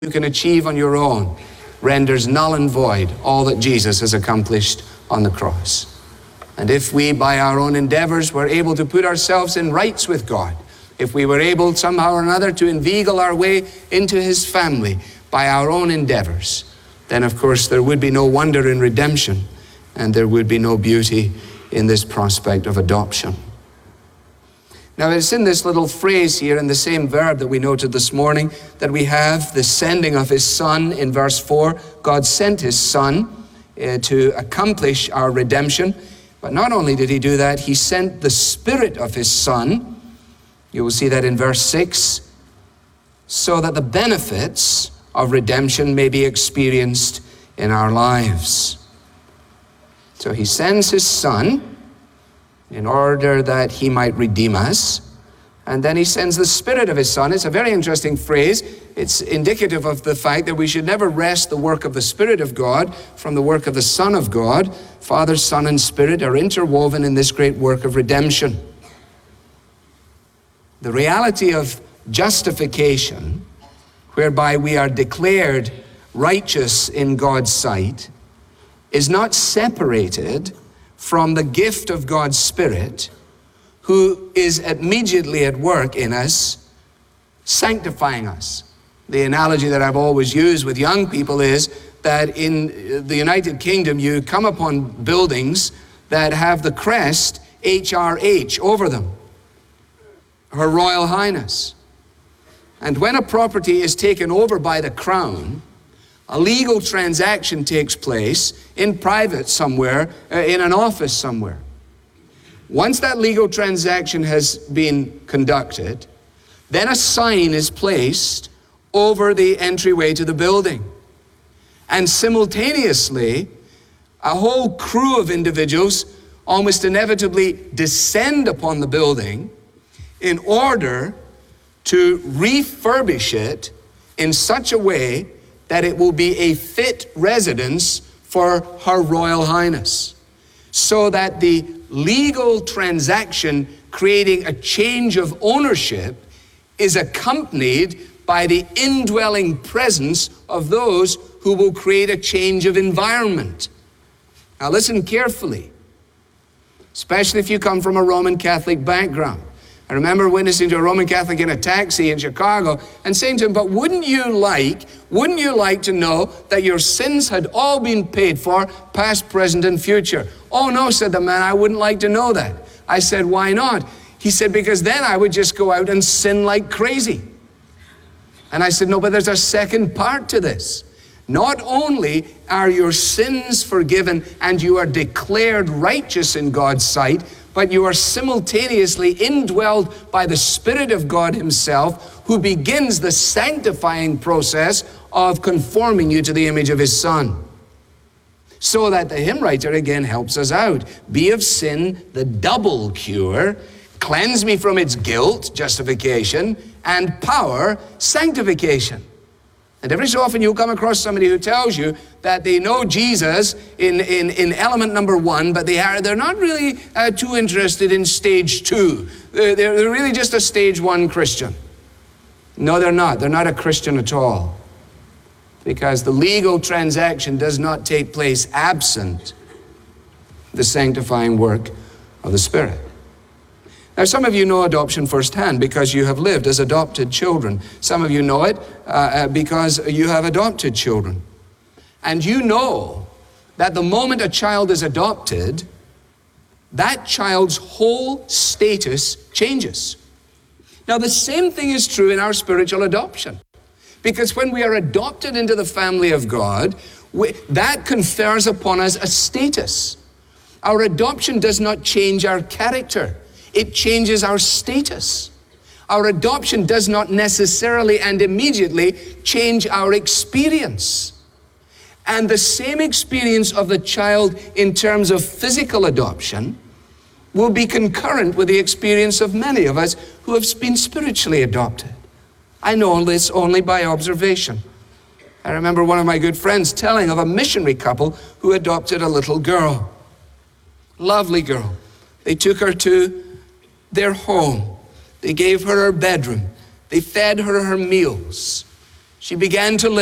you can achieve on your own renders null and void all that Jesus has accomplished on the cross. And if we, by our own endeavors, were able to put ourselves in rights with God, if we were able somehow or another to inveigle our way into his family by our own endeavors, then of course there would be no wonder in redemption, and there would be no beauty in this prospect of adoption. Now it's in this little phrase here, in the same verb that we noted this morning, that we have the sending of his Son in verse 4. God sent his Son to accomplish our redemption. But not only did he do that, he sent the Spirit of his Son. You will see that in verse 6, so that the benefits of redemption may be experienced in our lives. So he sends his Son in order that he might redeem us. And then he sends the Spirit of his Son. It's a very interesting phrase. It's indicative of the fact that we should never wrest the work of the Spirit of God from the work of the Son of God. Father, Son, and Spirit are interwoven in this great work of redemption. The reality of justification, whereby we are declared righteous in God's sight, is not separated from the gift of God's Spirit, who is immediately at work in us, sanctifying us. The analogy that I've always used with young people is that in the United Kingdom, you come upon buildings that have the crest HRH over them, Her Royal Highness. And when a property is taken over by the Crown, a legal transaction takes place in private somewhere, in an office somewhere. Once that legal transaction has been conducted, then a sign is placed over the entryway to the building. And simultaneously, a whole crew of individuals almost inevitably descend upon the building in order to refurbish it in such a way that it will be a fit residence for Her Royal Highness, so that the legal transaction creating a change of ownership is accompanied by the indwelling presence of those who will create a change of environment. Now listen carefully, especially if you come from a Roman Catholic background. I remember witnessing to a Roman Catholic in a taxi in Chicago and saying to him, but wouldn't you like to know that your sins had all been paid for, past, present, and future? Oh no, said the man, I wouldn't like to know that. I said, why not? He said, because then I would just go out and sin like crazy. And I said, no, but there's a second part to this. Not only are your sins forgiven and you are declared righteous in God's sight, but you are simultaneously indwelled by the Spirit of God himself, who begins the sanctifying process of conforming you to the image of his Son. So that the hymn writer again helps us out. Be of sin the double cure, cleanse me from its guilt, justification, and power, sanctification. And every so often you'll come across somebody who tells you that they know Jesus in element number 1, but they're not really too interested in stage 2. They're really just a stage 1 Christian. No, they're not. They're not a Christian at all. Because the legal transaction does not take place absent the sanctifying work of the Spirit. Now, some of you know adoption firsthand because you have lived as adopted children. Some of you know it because you have adopted children. And you know that the moment a child is adopted, that child's whole status changes. Now, the same thing is true in our spiritual adoption. Because when we are adopted into the family of God, that confers upon us a status. Our adoption does not change our character. It changes our status. Our adoption does not necessarily and immediately change our experience. And the same experience of the child in terms of physical adoption will be concurrent with the experience of many of us who have been spiritually adopted. I know this only by observation. I remember one of my good friends telling of a missionary couple who adopted a little girl. Lovely girl. They took her to their home. They gave her her bedroom. They fed her her meals. She began to live